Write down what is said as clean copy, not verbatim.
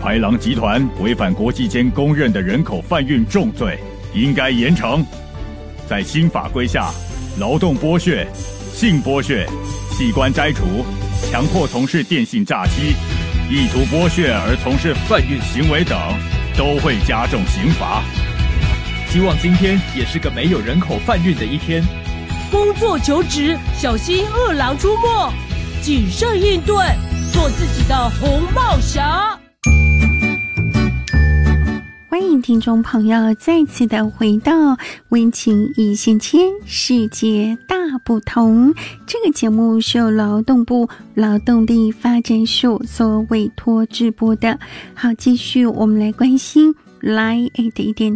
排狼集团违反国际间公认的人口贩运重罪，应该严惩。在新法规下，劳动剥削、性剥削、器官摘除、强迫从事电信诈欺、意图剥削而从事贩运行为等，都会加重刑罚。 希望今天也是个没有人口贩运的一天。 工作求职，小心恶狼出没，谨慎应对，做自己的红帽侠。 欢迎听众朋友再次的回到温情一线牵，世界大不同。这个节目是由劳动部劳动力发展署所委托制播的。好，继续我们来关心 LINE@ 的一点